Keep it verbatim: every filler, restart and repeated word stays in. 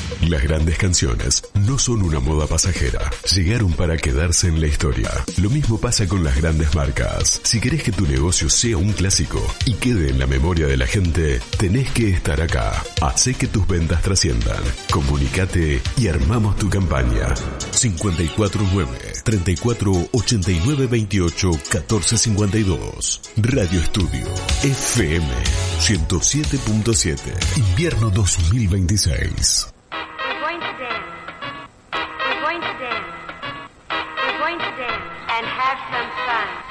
Las grandes canciones no son una moda pasajera. Llegaron para quedarse en la historia. Lo mismo pasa con las grandes marcas. Si querés que tu negocio sea un clásico y quede en la memoria de la gente, tenés que estar acá. Hacé que tus ventas trasciendan. Comunicate y armamos tu campaña. cinco cuatro nueve, treinta y cuatro, ochenta y nueve, veintiocho, catorce cincuenta y dos. Radio Estudio F M ciento siete punto siete. Invierno dos mil veintiséis. We're going to dance. We're going to dance. We're going to dance and have some fun.